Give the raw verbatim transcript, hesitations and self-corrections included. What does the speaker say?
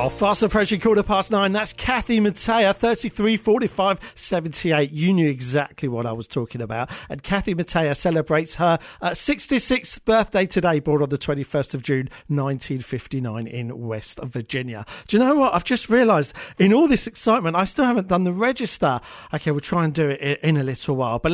Oh, fast approaching quarter past nine. That's Kathy Mattea, thirty-three, forty-five, seventy-eight. You knew exactly what I was talking about. And Kathy Mattea celebrates her uh, sixty-sixth birthday today, born on the twenty-first of June, nineteen fifty-nine in West Virginia. Do you know what? I've just realised in all this excitement, I still haven't done the register. Okay, we'll try and do it in, in a little while. But